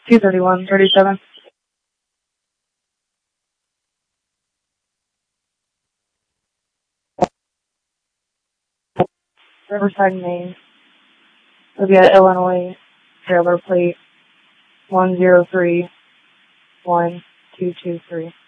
23137. Riverside, Maine. It'll be at Illinois, trailer plate 10312223.